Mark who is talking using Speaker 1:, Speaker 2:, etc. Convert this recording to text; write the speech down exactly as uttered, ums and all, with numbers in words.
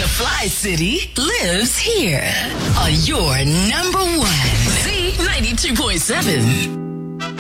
Speaker 1: the Fly City lives here on your number one Z ninety-two point seven.